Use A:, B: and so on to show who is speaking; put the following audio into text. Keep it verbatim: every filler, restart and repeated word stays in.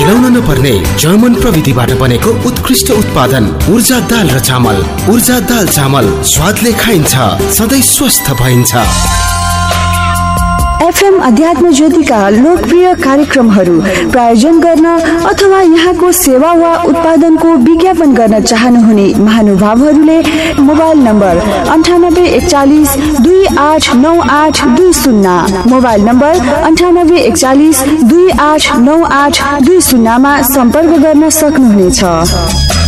A: केलाउन नपर्ने जर्मन प्रविधिबाट बनेको उत्कृष्ट उत्पादन ऊर्जा दाल र चामल। ऊर्जा दाल चामल स्वादले खाइन्छ, सधैँ स्वस्थ भइन्छ।
B: एफएम अध्यात्म ज्योतिका लोकप्रिय कार्यक्रमहरू प्रायोजन गर्न अथवा यहाँको सेवा वा उत्पादनको विज्ञापन गर्न चाहनुहुने महानुभावहरूले मोबाइल नम्बर अन्ठानब्बे एकचालिस दुई आठ नौ आठ दुई शून्य मोबाइल नम्बर अन्ठानब्बे एकचालिस दुई आठ नौ आठ दुई शून्यमा सम्पर्क गर्न सक्नुहुनेछ।